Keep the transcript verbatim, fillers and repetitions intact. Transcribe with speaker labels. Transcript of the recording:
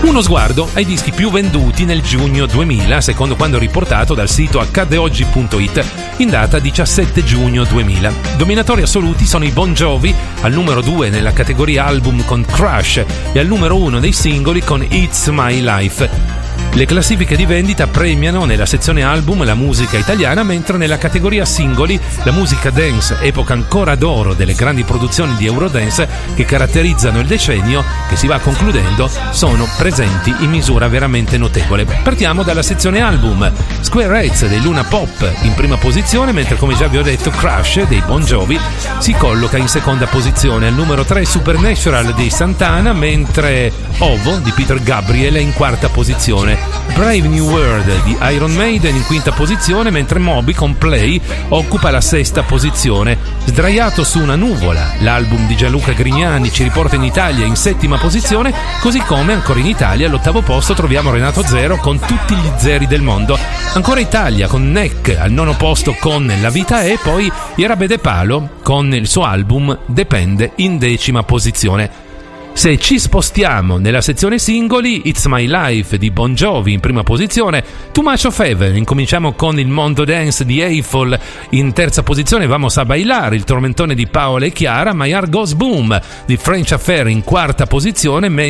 Speaker 1: Uno sguardo ai dischi più venduti nel giugno duemila, secondo quanto riportato dal sito accade oggi punto it in data diciassette giugno duemila. Dominatori assoluti sono i Bon Jovi, al numero due nella categoria album con Crush e al numero uno dei singoli con It's My Life. Le classifiche di vendita premiano nella sezione album la musica italiana, mentre nella categoria singoli la musica dance, epoca ancora d'oro delle grandi produzioni di Eurodance che caratterizzano il decennio che si va concludendo, sono presenti in misura veramente notevole. Partiamo dalla sezione album. Square Heads dei Luna Pop in prima posizione, mentre come già vi ho detto Crush dei Bon Jovi si colloca in seconda posizione. Al numero tre Supernatural di Santana, mentre Ovo di Peter Gabriel è in quarta posizione. Brave New World di Iron Maiden in quinta posizione, mentre Moby con Play occupa la sesta posizione. Sdraiato su una nuvola, l'album di Gianluca Grignani ci riporta in Italia in settima posizione, così come ancora in Italia all'ottavo posto troviamo Renato Zero con Tutti gli zeri del mondo. Ancora Italia con Neck al nono posto con La vita è, poi Jarabe de Palo con il suo album Depende in decima posizione. Se ci spostiamo nella sezione singoli, It's My Life di Bon Jovi in prima posizione, Too Much of Heaven, incominciamo con il Mondo Dance di Eiffel in terza posizione, Vamos a Bailar, il tormentone di Paola e Chiara, My Heart Goes Boom di French Affair in quarta posizione,